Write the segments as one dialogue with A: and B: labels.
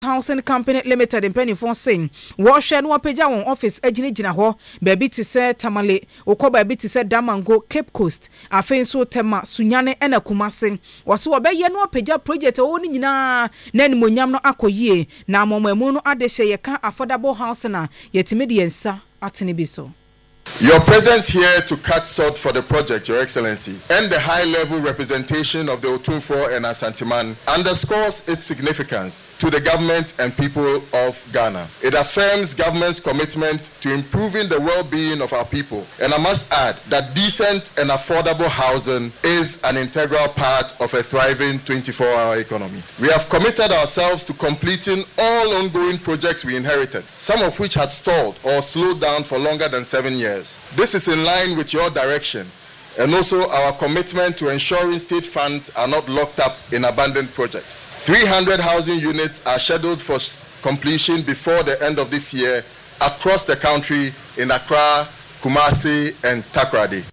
A: Housing Company Limited in Pennyford Sin. Washer no page on office ejinigina ho baby to say Tamale oko baby to say Damango Cape Coast afen so tema Sunyane ena Kumasi waso obeye no page project oni nyina na nimonyam no akoyie na amomemu no adehye ye ka affordable house na yetimedi yensa atene bi so.
B: Your presence here to cut salt for the project, Your Excellency, and the high-level representation of the Otumfuo and Asanteman underscores its significance to the government and people of Ghana. It affirms government's commitment to improving the well-being of our people. And I must add that decent and affordable housing is an integral part of a thriving 24-hour economy. We have committed ourselves to completing all ongoing projects we inherited, some of which had stalled or slowed down for longer than 7 years. This is in line with your direction and also our commitment to ensuring state funds are not locked up in abandoned projects. 300 housing units are scheduled for completion before the end of this year across the country in Accra, Kumasi, and Takoradi.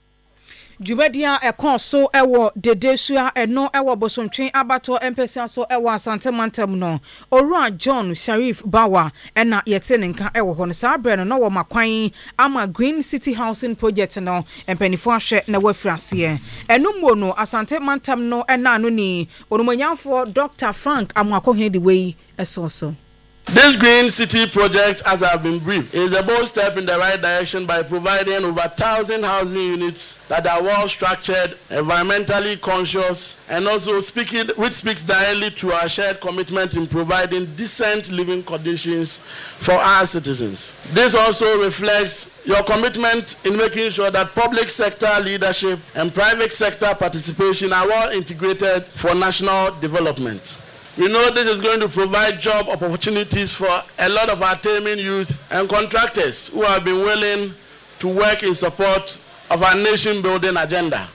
A: Jubadia ekon so ewo dedesua eno ewo bosontwen abato empesa so ewo Asante Mantam no Orua John Sharif Bawa ena yete nka ewo ho no sa bre no wo makwan ama Green City Housing Project no empanifo ahwe na wafrase eno mo no Asante Mantam no ena no ni onumanyamfo Dr. Frank Amwakohene de wei eso.
C: This Green City project, as I've been briefed, is a bold step in the right direction by providing over 1,000 housing units that are well structured, environmentally conscious, and also which speaks directly to our shared commitment in providing decent living conditions for our citizens. This also reflects your commitment in making sure that public sector leadership and private sector participation are well integrated for national development. We know this is going to provide job opportunities for a lot of our Tamin youth and contractors who have been willing to work in support of our nation-building agenda.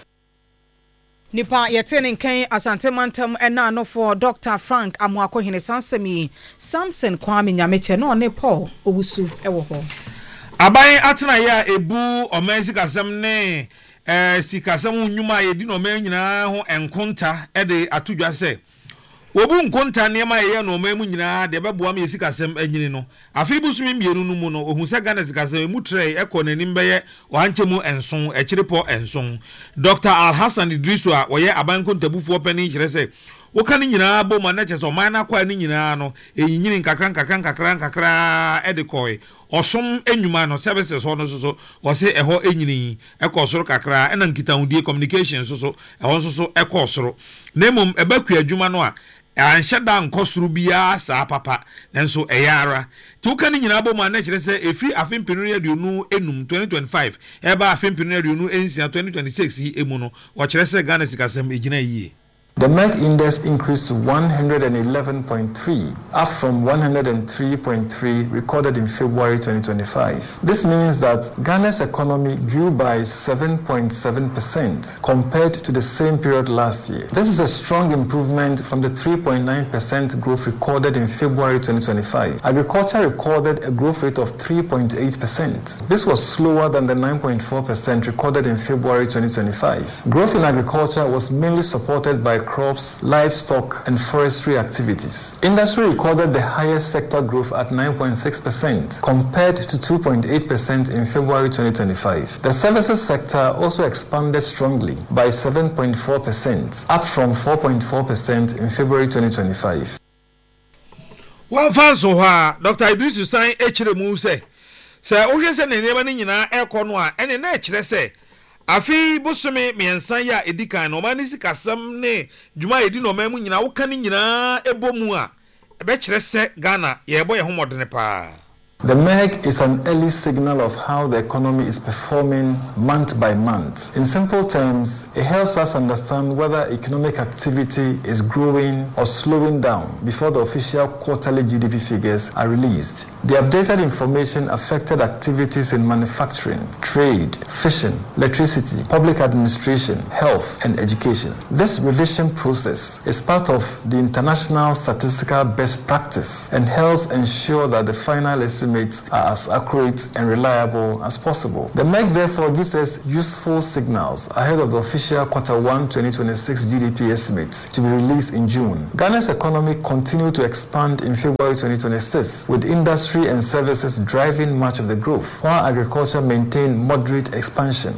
A: Nipa yetene nkan Asante Mantam ena no for Dr. Frank Amwakohene Sansemi Samson Kwame Nyameche no ne Paul Obusu ewo ho.
D: Aban atena ya ebu omensi kasem ne sikasem nyuma yedi no men nyina ho enkonta de atudwa se obu nkonta niema ye no memu nyina de beboa me sikasem anyini no afi busumi mienu no mu no ohun se Ghana sikasem mu tre ekonanim beye ohanchemu enson ekiripo enson Dr. Alhassan Idrisu a oye abankonta bufuo pani kire se woka ni nyina bo ma na cheso man na kwa ni nyina no eyinyini nkakra edekoi osom enwuma no services ho no so ose eho enyini ekosoro kakra ena nkitahudie communication so eho so ekosoro nemum ebakua adwuma no a anhyeda nkosoro bia saa papa nenso eyara tuka ni nyina bo ma na kire se efi afempinu aduonu enum 2025 eba afempinu aduonu ensia 2026 emu no wo kire se Ghana sikasem egina yie.
E: The MEG index increased to 111.3, up from 103.3 recorded in February 2025. This means that Ghana's economy grew by 7.7% compared to the same period last year. This is a strong improvement from the 3.9% growth recorded in February 2025. Agriculture recorded a growth rate of 3.8%. This was slower than the 9.4% recorded in February 2025. Growth in agriculture was mainly supported by crops, livestock, and forestry activities. Industry recorded the highest sector growth at 9.6% compared to 2.8% in February 2025. The services sector also expanded strongly by 7.4%, up from 4.4% in February 2025.
D: One fan so Dr. Idrisu sign hremu say ohwe se ne neba ni nyina ekono a ene na ekire se afi busumi miensan ya edikan no mani sikasam ne djuma edi no mamu nyina woka ni nyina ebomu a ebe kire se Ghana ye boye homodene pa.
E: The MEG is an early signal of how the economy is performing month by month. In simple terms, it helps us understand whether economic activity is growing or slowing down before the official quarterly GDP figures are released. The updated information affected activities in manufacturing, trade, fishing, electricity, public administration, health, and education. This revision process is part of the international statistical best practice and helps ensure that the final estimate estimates are as accurate and reliable as possible. The MEC therefore gives us useful signals ahead of the official Q1 2026 GDP estimates to be released in June. Ghana's economy continued to expand in February 2026, with industry and services driving much of the growth, while agriculture maintained moderate expansion.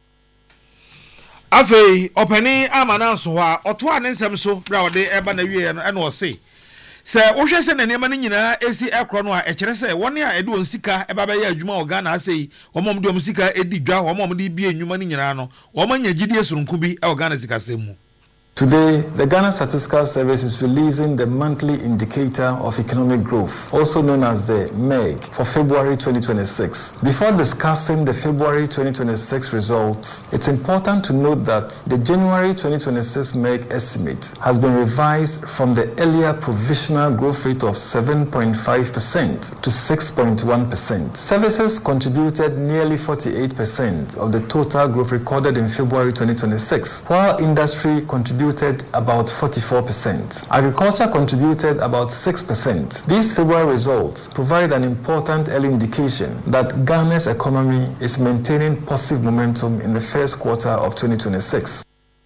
D: Afei, openi amananso ha otoa ne nsem so bra ode eba na wie no e no se. Se wo hwe se na nema no nyina esi ekro no a e kire se woni a ede on sika eba be ya adwuma o Ghana asei omom de om sika edi dwa omom de bi enwuma no nyina no omanya gidie surunku bi e o Ghana sika semu.
E: Today, the Ghana Statistical Service is releasing the monthly indicator of economic growth, also known as the MEG, for February 2026. Before discussing the February 2026 results, it's important to note that the January 2026 MEG estimate has been revised from the earlier provisional growth rate of 7.5% to 6.1%. Services contributed nearly 48% of the total growth recorded in February 2026, while industry contributed about 44%. Agriculture contributed about 6%. These February results provide an important early indication that Ghana's economy is maintaining positive momentum in the first quarter of 2026.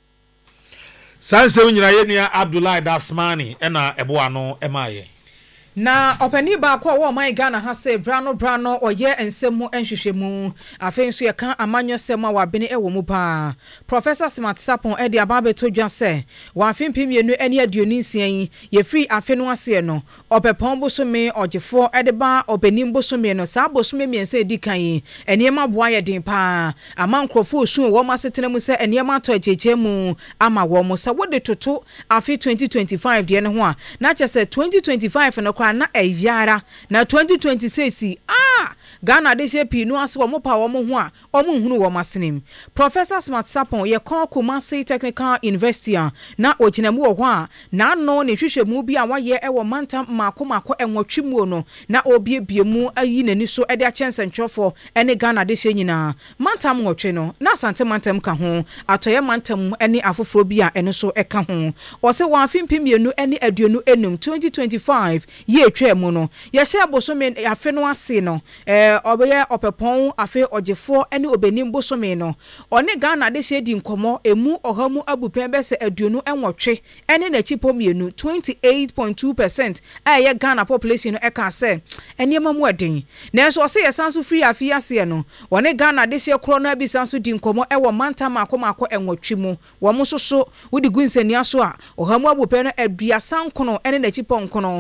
D: Sanse nyina yenia Abdullahi Dasmani ena eboano emaye.
A: Na opani ba kwa wo man Ghana ha se brano oye ensemu enhwehwemu afenso ye kan amanyo sema wa bene ewo mu pa Professor Smart Sapon e de ababe to dwa se wa afempim yenu eni aduoni nsian ye free afenu ase no opepon bosome ogefo e de ba openim bosome no sa bosome miense edi kan eniema boa ye din pa amankrofo su wo masetena mu se eniema to ajeje mu ama wo mu se wo de toto afi 2025 de ne ho a na chese 2025 no na eyara na 2026 Ghana de shepi no ase wo pa wo ho a hunu wo masenim. Professor Smart Sapon ye kon Kumasi Technical University na oginemu wo ho a na no ne hwehwemu bi a waye e wo mantam mako enwotwemu no na obiebiemu ayi nani so e de achensentrofo ene Ghana de she nyina mantam nwotwe no na asante mantam ka ho atoye mantam ene afoforo bi a ene so e ka ho o se wa afimpimienu ene aduonu enum 2025 ye twemu no ye hye bosome afe no ase no obeye opepon afe ogefo ene obenim bosome no one Ghana de shedi nkomo emu ohamu abupen bese aduonu enwotwe ene na chipo mienu 28.2% aye Ghana population no eka se eniema mu adin na so se yesanso free afi ase no one Ghana de she kro na bisanso di nkomo ewo manta mako enwotwe mu wo mo soso wodi gunsani aso a ohamu abupen no aduasa nkono ene na chipo nkono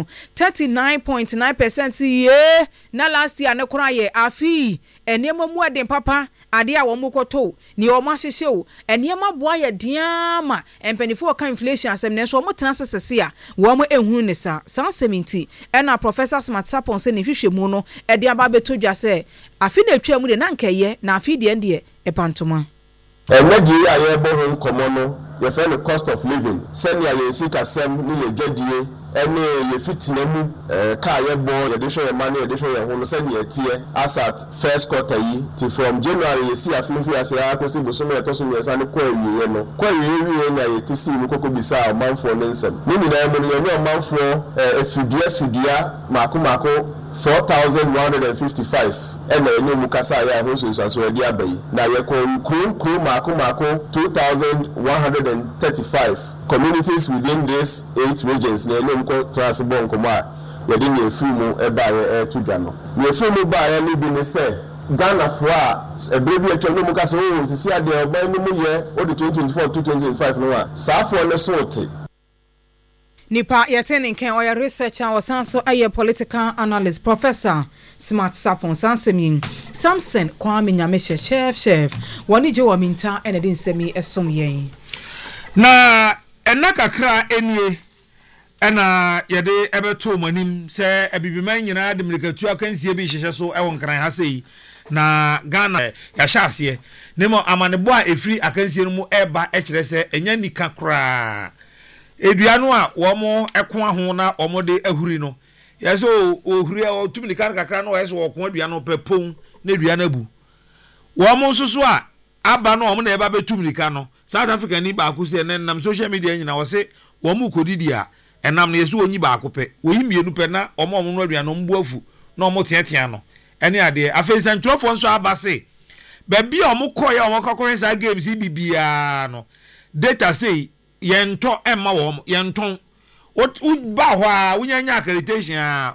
A: 39.9% ye na last year ne kra ye afi eniema mu adin papa ade a wo mokoto ni o mahyehyɛ o eniema boa ye diama empanifo ka inflation asem ne so mo tena sesese a wo mo ehunu ne sa 70 ena Professor Smart Sapon se ne hwehwemu no e de aba beto dwa se afi na atwa mu de na nkeye na afi de epantoma
F: enagi a ye bo komo no ye fe the cost of living send ya ye sika sem ni ye gadie ene ye fitina mu ka ye bo ye de show ye money ye de show ye ho no send ye tie as at first quarter yi till from January ye see afifi ase akosi bosomo ye toso ye san ko awie no ko awie na ye tisi mu kokko bisa manfo ne nsem ni ni na mo ye no manfo efidia mako 4155 ene ene mukasa ya hoso so edi abai na ye ko kru mako 2135 communities within these 8 regions na ene mko transbo nkoma ye di ne fumu eba ye tudwa no ye fumu ba ye ni bi ne se Ghana for ebrebi atwa no mukasa o sisi ade oban no mu ye o de 2024 to 2025 no a safo ne sorti
A: nipa yetene nken oya researcher wasanso aye political analyst Professor Smart Sapon Sansemin Samson Kwame Nyameshe chef woni je wa minta ene de nsemi esom yen
D: na ena kakra enie ena yede ebeto manim se ebibiman nyina de mirikatu akansie bi hyehye so ewo nkran ha sei na Ghana ya hyase nemo amanebo a efiri akansie no mu eba ekire se enya nika kra eduano a wo mo eko aho na omo de ahuri no yeso ohuri a otumi nika kakra no yeso wo ko aduano pepon na aduano abu wo mo nsusu a aba no omo na eba betum nika no South Africa ni ba ku se nam social media nyina wo se wo mo kodidi a enam na yeso onyi ba ko pe wo yimienu pe na omo no aduano mbu afu na ɔmo teatea no ɛne adeɛ afei nsɛntwerɛfoɔ nso aba se baabi a ɔmo kɔɛ a ɔmo kɔkɔrɛ saa games yi bibiara no data say yɛntɔ ɛma wɔn yɛntɔn woba hɔ a wonyanya accreditation a